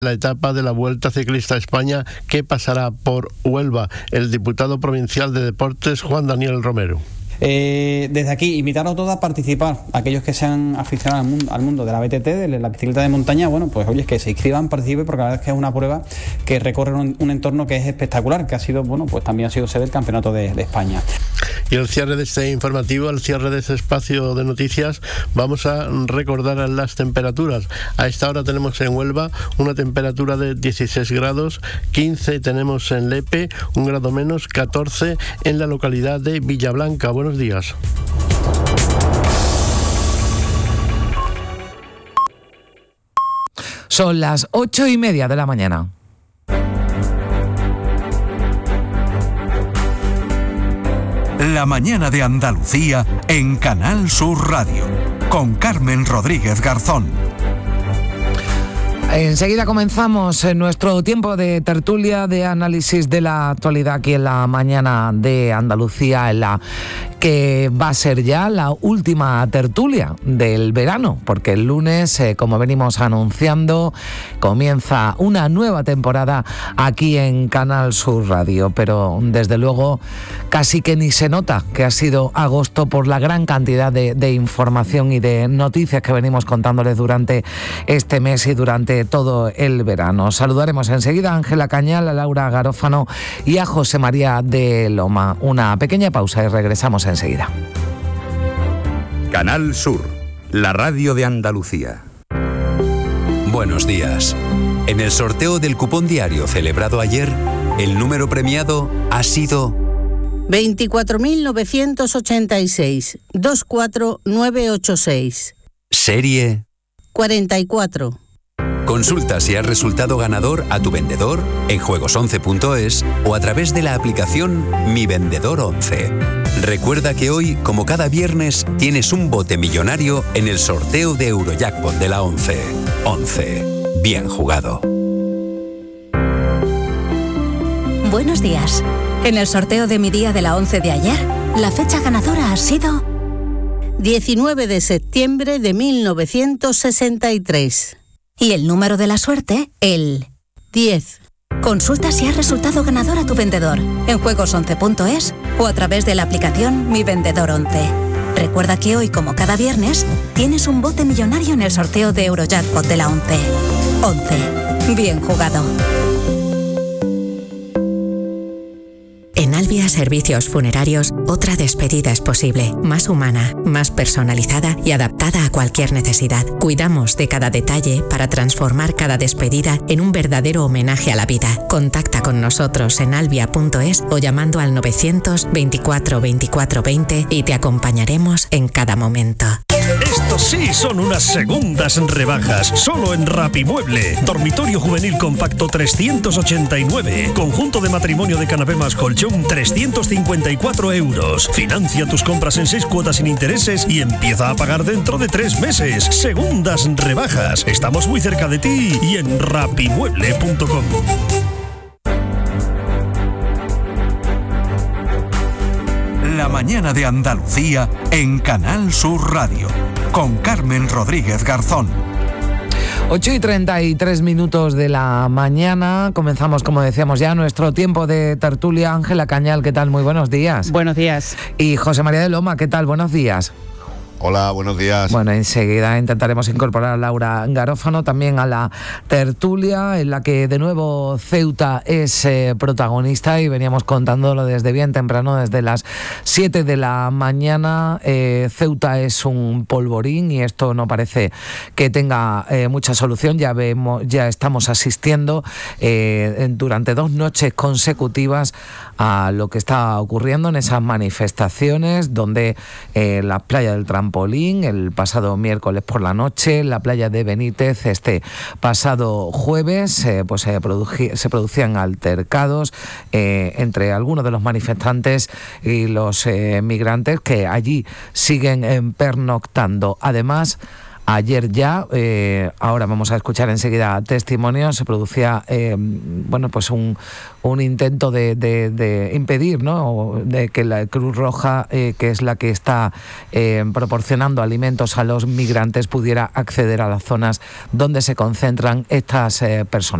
La etapa de la Vuelta Ciclista a España que pasará por Huelva. El diputado provincial de Deportes, Juan Daniel Romero. Desde aquí, invitarlos a todos a participar. Aquellos que sean aficionados al mundo de la BTT, de la bicicleta de montaña, bueno, pues oye, que se inscriban, participen, porque la verdad es que es una prueba que recorre un entorno que es espectacular, que ha sido, bueno, pues también ha sido sede del Campeonato de España. Y el cierre de este informativo, el cierre de este espacio de noticias, vamos a recordar las temperaturas. A esta hora tenemos en Huelva una temperatura de 16 grados, 15 tenemos en Lepe, 1 grado menos, 14 en la localidad de Villablanca. Buenos días. Son las 8:30 de la mañana. La mañana de Andalucía en Canal Sur Radio, con Carmen Rodríguez Garzón. Enseguida comenzamos nuestro tiempo de tertulia, de análisis de la actualidad aquí en la mañana de Andalucía, en la que va a ser ya la última tertulia del verano, porque el lunes, como venimos anunciando, comienza una nueva temporada aquí en Canal Sur Radio, pero desde luego casi que ni se nota que ha sido agosto por la gran cantidad de información y de noticias que venimos contándoles durante este mes y durante todo el verano. Saludaremos enseguida a Ángela Cañal, a Laura Garófano y a José María de Loma. Una pequeña pausa y regresamos enseguida. Canal Sur, la radio de Andalucía. Buenos días. En el sorteo del cupón diario celebrado ayer, el número premiado ha sido 24.986, 24986. Serie 44. Consulta si has resultado ganador a tu vendedor en juegos11.es o a través de la aplicación Mi Vendedor 11. Recuerda que hoy, como cada viernes, tienes un bote millonario en el sorteo de Eurojackpot de la 11. 11. Bien jugado. Buenos días. En el sorteo de mi día de la 11 de ayer, la fecha ganadora ha sido 19 de septiembre de 1963. Y el número de la suerte, el 10. Consulta si has resultado ganador a tu vendedor en juegos11.es o a través de la aplicación Mi Vendedor 11. Recuerda que hoy, como cada viernes, tienes un bote millonario en el sorteo de Eurojackpot de la 11. 11. Bien jugado. En Albia Servicios Funerarios, otra despedida es posible, más humana, más personalizada y adaptada a cualquier necesidad. Cuidamos de cada detalle para transformar cada despedida en un verdadero homenaje a la vida. Contacta con nosotros en albia.es o llamando al 924 24 20 y te acompañaremos en cada momento. Estos sí son unas segundas rebajas, solo en Rapimueble. Dormitorio juvenil compacto 389. Conjunto de matrimonio de canapé más colchón 354 euros. Financia tus compras en 6 cuotas sin intereses y empieza a pagar dentro de 3 meses. Segundas rebajas. Estamos muy cerca de ti y en rapimueble.com. La mañana de Andalucía en Canal Sur Radio, con Carmen Rodríguez Garzón. 8:33 de la mañana, comenzamos, como decíamos ya, nuestro tiempo de tertulia. Ángela Cañal, ¿qué tal? Muy buenos días. Buenos días. Y José María de Loma, ¿qué tal? Buenos días. Hola, buenos días. Bueno, enseguida intentaremos incorporar a Laura Garófano también a la tertulia, en la que de nuevo Ceuta es protagonista y veníamos contándolo desde bien temprano, desde las 7 de la mañana. Ceuta es un polvorín y esto no parece que tenga mucha solución. Ya estamos asistiendo durante 2 noches consecutivas a lo que está ocurriendo en esas manifestaciones, donde las playas del Trampolín, el pasado miércoles por la noche, la playa de Benítez, este pasado jueves, se producían altercados entre algunos de los manifestantes y los migrantes que allí siguen pernoctando. Además, ayer ya. Ahora vamos a escuchar enseguida testimonios. Se producía pues un intento de impedir, ¿no?, de que la Cruz Roja, que es la que está proporcionando alimentos a los migrantes, pudiera acceder a las zonas donde se concentran estas personas.